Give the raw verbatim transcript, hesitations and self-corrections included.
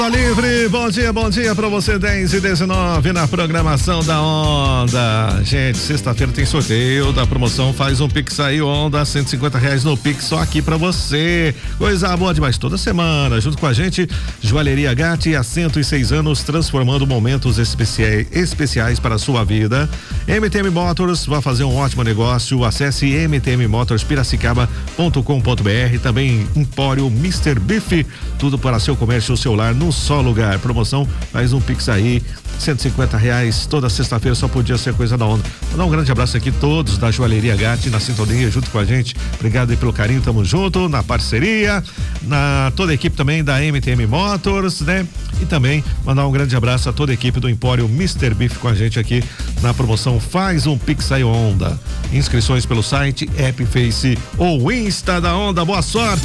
Livre, bom dia, bom dia pra você, dez e dezenove na programação da Onda. Gente, sexta-feira tem sorteio da promoção Faz um Pix aí, Onda, cento e cinquenta reais no Pix, só aqui pra você. Coisa boa demais, toda semana, junto com a gente, Joalheria Gatti, há cento e seis anos, transformando momentos especiais, especiais para a sua vida. M T M Motors, vai fazer um ótimo negócio, acesse m t m motors piracicaba ponto com ponto b r, também Empório mister Beef, tudo para seu comércio, seu lar, no só lugar. Promoção Faz um Pix aí, cento e cinquenta reais toda sexta-feira, só podia ser coisa da Onda. Vou dar um grande abraço aqui todos da Joalheria Gatti na sintonia junto com a gente. Obrigado aí pelo carinho, tamo junto na parceria, na toda a equipe também da M T M Motors, né? E também mandar um grande abraço a toda a equipe do Empório mister Beef com a gente aqui na promoção Faz um Pix aí, Onda. Inscrições pelo site, app, Face ou Insta da Onda. Boa sorte!